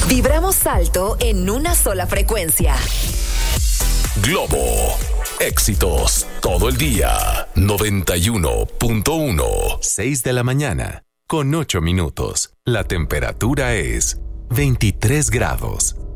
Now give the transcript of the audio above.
Vibramos alto en una sola frecuencia. Globo. Éxitos todo el día. 91.1. 6 de la mañana, con 8 minutos. La temperatura es 23 grados.